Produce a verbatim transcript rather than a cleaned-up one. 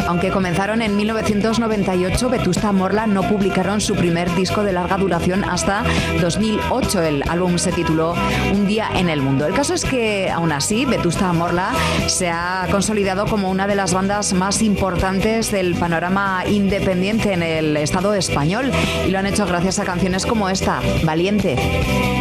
Aunque comenzaron en mil novecientos noventa y ocho, Vetusta Morla no publicaron su primer disco de larga duración hasta dos mil ocho. El álbum se tituló Un día en el mundo. El caso es que, aún así, Vetusta Morla se ha consolidado como una de las bandas más importantes del panorama independiente en el Estado español, y lo han hecho gracias a canciones como esta, Valiente.